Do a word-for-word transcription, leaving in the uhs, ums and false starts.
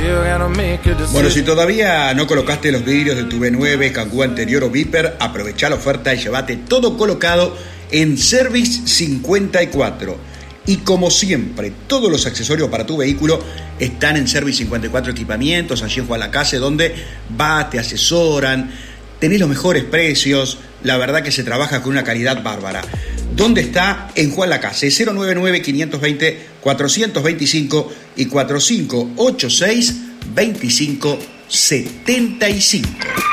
Bueno, si todavía no colocaste los vidrios de tu B nueve, Kangoo anterior o Viper, aprovechá la oferta y llévate todo colocado en Service cincuenta y cuatro. Y como siempre, todos los accesorios para tu vehículo están en Service cincuenta y cuatro Equipamientos, allí en Juan Lacase, donde vas, te asesoran, tenés los mejores precios, la verdad que se trabaja con una calidad bárbara. ¿Dónde está? En Juan Lacase, cero nueve nueve, cinco dos cero, cuatro dos cinco y cuatro cinco ocho seis, dos cinco siete cinco.